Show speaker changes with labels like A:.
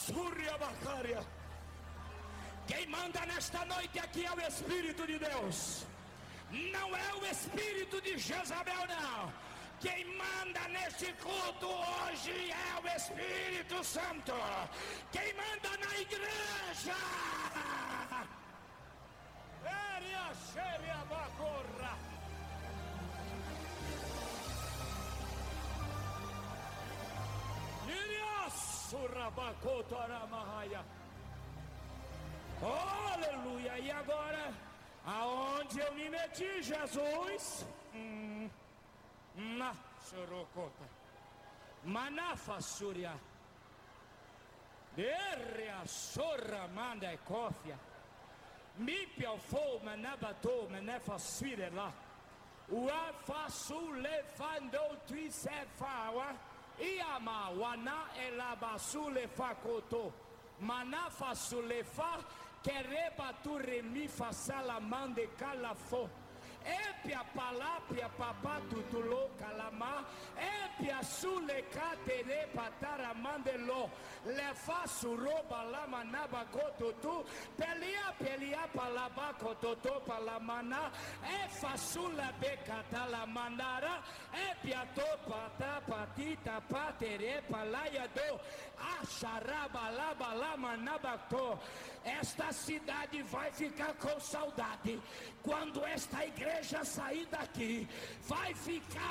A: Súria Bacária. Quem manda nesta noite aqui é o Espírito de Deus. Não é o espírito de Jezabel, não. Quem manda neste culto hoje é o Espírito Santo. Quem manda na igreja. Eria Xeria Bacorra. Iria Surabacotoramahaya. Aleluia. E agora, aonde eu me meti, Jesus? Na Sorocota Manafa Súria Derria Sorra Manda e Cófia Mipia Fo Manabato Manefa Suire lá Ua Fasu Lefando Tuisefawa Iama Wana Elabasu Lefakoto Manafa Sulefa Kereba Turemi Fasalamande Calafo Epia palapia papatu tulo kalama epia sule katere patara mandelo le fasu roba lama naba kototu pelia palaba kototo palamana e fasula bekata la mandara epia topa tapatita patere palaya do acharaba laba lama nabato. Esta cidade vai ficar com saudade quando esta igreja sair daqui, vai ficar